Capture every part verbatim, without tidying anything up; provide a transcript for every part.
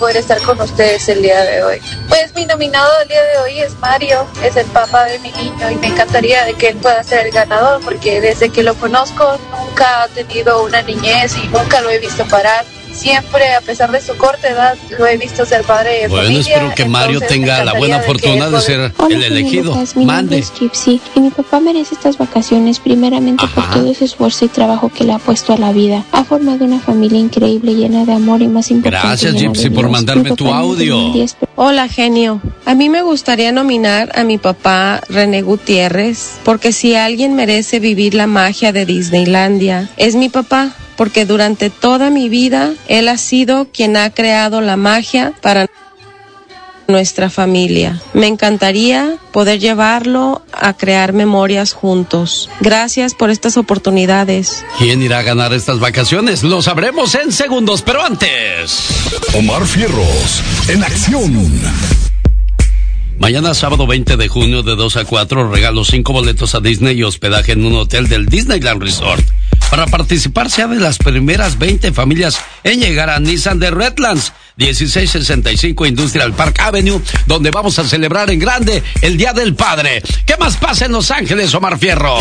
poder estar con ustedes el día de hoy. Pues mi nominado del día de hoy es Mario, es el papá de mi niño y me encantaría de que él pueda ser el ganador porque desde que lo conozco nunca ha tenido una niñez y nunca lo he visto parar. Siempre, a pesar de su corta edad, lo he visto ser padre de bueno, familia. Espero que Mario entonces, tenga la buena fortuna de, de ser Hola, el elegido. Lucas, mi Mande. nombre es Gypsy y mi papá merece estas vacaciones primeramente Ajá. por todo ese esfuerzo y trabajo que le ha puesto a la vida. Ha formado una familia increíble, llena de amor y más importante. Gracias, Gypsy, por mandarme tu audio. Hola, genio. A mí me gustaría nominar a mi papá René Gutiérrez, porque si alguien merece vivir la magia de Disneylandia, es mi papá. Porque durante toda mi vida, él ha sido quien ha creado la magia para nuestra familia. Me encantaría poder llevarlo a crear memorias juntos. Gracias por estas oportunidades. ¿Quién irá a ganar estas vacaciones? Lo sabremos en segundos, pero antes... Omar Fierros, en acción. Mañana sábado veinte de junio de dos a cuatro regalo cinco boletos a Disney y hospedaje en un hotel del Disneyland Resort. Para participar sea de las primeras veinte familias en llegar a Nissan de Redlands, dieciséis sesenta y cinco Industrial Park Avenue, donde vamos a celebrar en grande el Día del Padre. ¿Qué más pasa en Los Ángeles, Omar Fierro?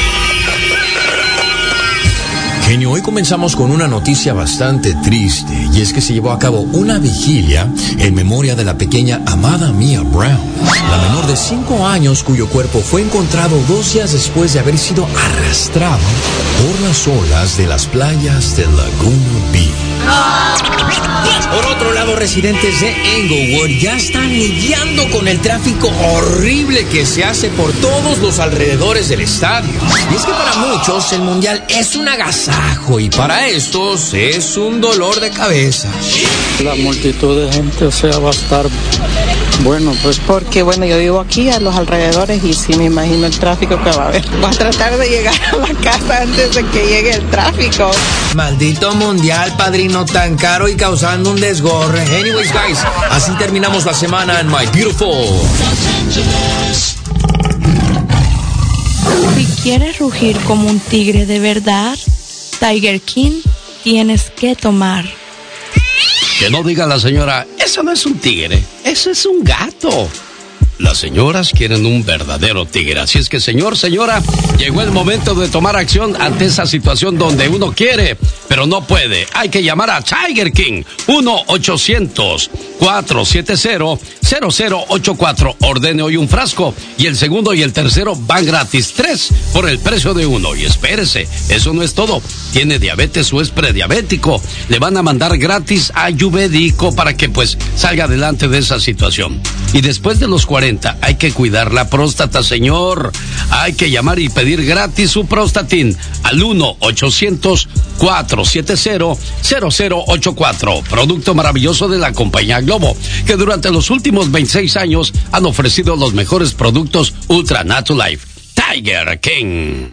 Genio, hoy comenzamos con una noticia bastante triste, y es que se llevó a cabo una vigilia en memoria de la pequeña Amada Mia Brown, la menor de cinco años cuyo cuerpo fue encontrado dos días después de haber sido arrastrado por las olas de las playas de Laguna Beach. Por otro lado, residentes de Englewood ya están lidiando con el tráfico horrible que se hace por todos los alrededores del estadio. Y es que para muchos el mundial es un agasajo y para estos es un dolor de cabeza. La multitud de gente, o sea, va a estar bueno, pues porque bueno, yo vivo aquí a los alrededores y sí me imagino el tráfico que va a haber. Voy a tratar de llegar a la casa antes de que llegue el tráfico. Maldito mundial, padrino, tan caro y causando un desgorre. Anyways, guys, así terminamos la semana en My Beautiful. Si quieres rugir como un tigre de verdad, Tiger King tienes que tomar. Que no diga la señora, eso no es un tigre, eso es un gato. Las señoras quieren un verdadero tigre. Así es que, señor, señora, llegó el momento de tomar acción ante esa situación donde uno quiere, pero no puede. Hay que llamar a Tiger King. uno ochocientos, cuatrocientos setenta, cero cero ocho cuatro. Ordene hoy un frasco y el segundo y el tercero van gratis. Tres por el precio de uno. Y espérese, eso no es todo. Tiene diabetes o es prediabético. Le van a mandar gratis ayurvédico para que pues salga adelante de esa situación. Y después de los cuarenta hay que cuidar la próstata, señor. Hay que llamar y pedir gratis su Prostatin al uno ochocientos, cuatrocientos setenta, cero cero ocho cuatro. Producto maravilloso de la compañía Globo, que durante los últimos veintiséis años han ofrecido los mejores productos Ultra Natural Life. Tiger King.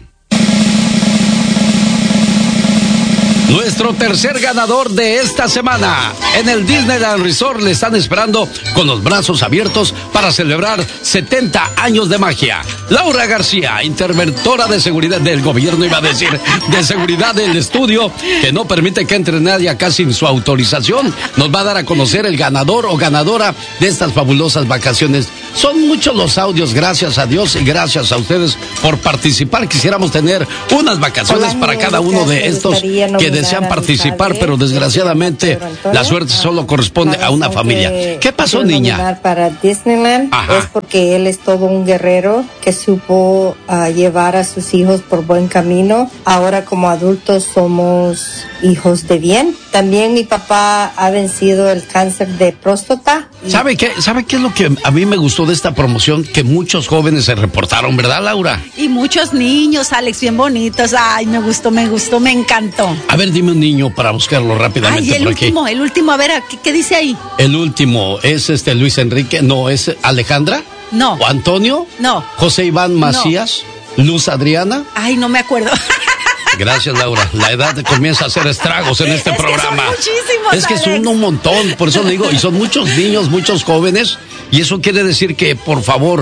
Nuestro tercer ganador de esta semana. En el Disneyland Resort le están esperando con los brazos abiertos para celebrar setenta años de magia. Laura García, interventora de seguridad del gobierno, iba a decir, de seguridad del estudio, que no permite que entre nadie acá sin su autorización, nos va a dar a conocer el ganador o ganadora de estas fabulosas vacaciones. Son muchos los audios, gracias a Dios y gracias a ustedes por participar. Quisiéramos tener unas vacaciones Hola, para cada uno de estos que desean participar, pero desgraciadamente la suerte solo corresponde a una familia. ¿Qué pasó, niña? Para Disneyland Ajá. es porque él es todo un guerrero que supo uh, llevar a sus hijos por buen camino. Ahora como adultos somos hijos de bien. También mi papá ha vencido el cáncer de próstata. ¿Sabe qué? ¿Sabe qué es lo que a mí me gustó de esta promoción? Que muchos jóvenes se reportaron, ¿verdad, Laura? Y muchos niños, Alex, bien bonitos. Ay, me gustó, me gustó, me encantó. A ver, dime un niño para buscarlo rápidamente. Ay, el por último, aquí. el último, a ver, ¿qué, ¿qué dice ahí? El último es este Luis Enrique, no, es Alejandra. No. ¿O Antonio? No. José Iván Macías. No. Luz Adriana. Ay, no me acuerdo. Gracias, Laura. La edad comienza a hacer estragos en este es programa. Que son muchísimos, es que Alex. son un montón, por eso le digo, y son muchos niños, muchos jóvenes, y eso quiere decir que, por favor,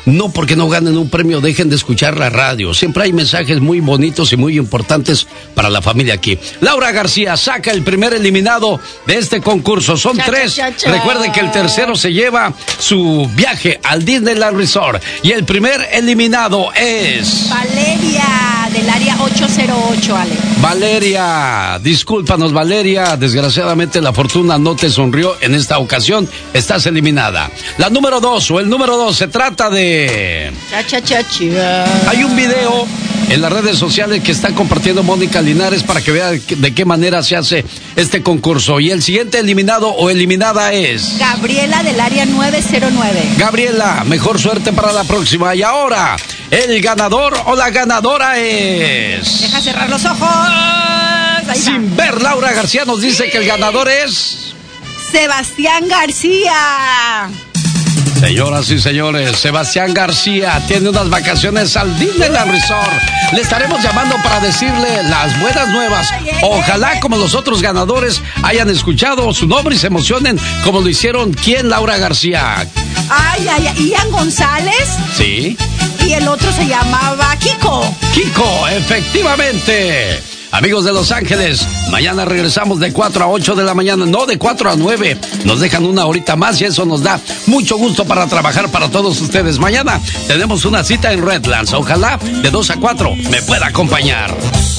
No porque no ganen un premio dejen de escuchar la radio. Siempre hay mensajes muy bonitos y muy importantes para la familia aquí. Laura García saca el primer eliminado de este concurso. Son cha, tres. Cha, cha. Recuerden que el tercero se lleva su viaje al Disneyland Resort. Y el primer eliminado es... Valeria, del área ocho cero ocho, Ale. Valeria, discúlpanos, Valeria. Desgraciadamente la fortuna no te sonrió en esta ocasión. Estás eliminada. La número dos, o el número dos, se trata de... Cha, cha, cha, cha. Hay un video en las redes sociales que está compartiendo Mónica Linares para que vea de qué manera se hace este concurso. Y el siguiente eliminado o eliminada es... Gabriela del área nueve cero nueve. Gabriela, mejor suerte para la próxima. Y ahora, el ganador o la ganadora es... Deja cerrar los ojos. Ahí Sin va. ver, Laura García nos dice que el ganador es... Sebastián García. Señoras y señores, Sebastián García tiene unas vacaciones al Disneyland Resort. Le estaremos llamando para decirle las buenas nuevas. Ojalá, como los otros ganadores, hayan escuchado su nombre y se emocionen como lo hicieron. ¿Quién? Laura García. Ay, ay, ay, Ian González. Sí. Y el otro se llamaba Kiko. Kiko, efectivamente. Amigos de Los Ángeles, mañana regresamos de cuatro a ocho de la mañana, no de cuatro a nueve. Nos dejan una horita más y eso nos da mucho gusto para trabajar para todos ustedes. Mañana tenemos una cita en Redlands. Ojalá de dos a cuatro me pueda acompañar.